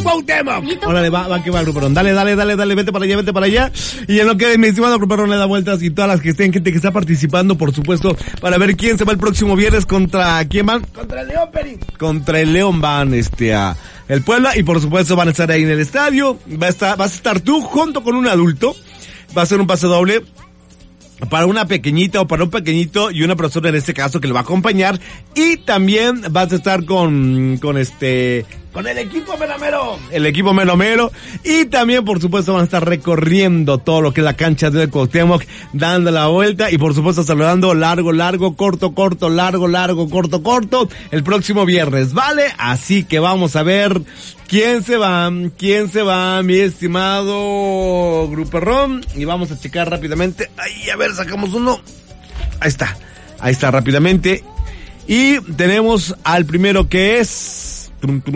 Cuauhtémoc. Órale, va que va, Gruperón. Dale, vete para allá. Y en lo que mi estimado Gruperón le da vueltas y todas las que estén, gente que está participando, por supuesto, para ver quién se va el próximo viernes contra quién van. Contra el León, Peri. Contra el León van, a el Puebla, y por supuesto van a estar ahí en el estadio. Vas a estar tú junto con un adulto. Va a ser un pase doble para una pequeñita o para un pequeñito y una persona en este caso que le va a acompañar, y también vas a estar con el equipo mero mero, y también por supuesto van a estar recorriendo todo lo que es la cancha de Cuauhtémoc, dando la vuelta y por supuesto saludando largo, corto, largo, corto, el próximo viernes, ¿vale? Así que vamos a ver quién se va, mi estimado Gruperón, y vamos a checar rápidamente. Ahí, a ver, sacamos uno. Ahí está rápidamente. Y tenemos al primero que es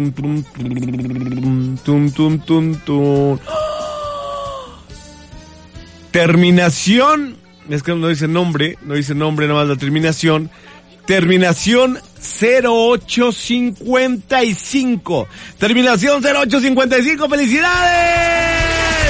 terminación, es que no dice nombre, nada más la terminación 0855. Terminación 0855, ¡felicidades!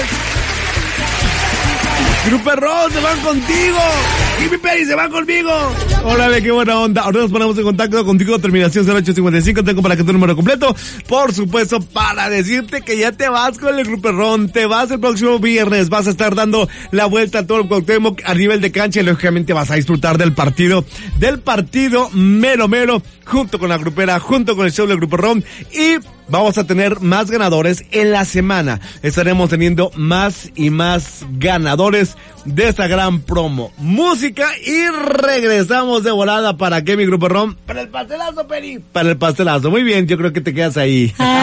Gruperón, se van contigo. Jimmy Peri se va conmigo. Órale, qué buena onda. Ahora nos ponemos en contacto contigo, terminación 0855. Tengo para que tu número completo. Por supuesto, para decirte que ya te vas con el Gruperón. Te vas el próximo viernes. Vas a estar dando la vuelta a todo el Cuauhtémoc a nivel de cancha. Y lógicamente vas a disfrutar del partido mero, junto con la grupera, junto con el show del Gruperón. Y vamos a tener más ganadores en la semana. Estaremos teniendo más y más ganadores de esta gran promo. Música y regresamos de volada. ¿Para qué, mi Gruperón? Para el pastelazo, Peri. Para el pastelazo. Muy bien, yo creo que te quedas ahí.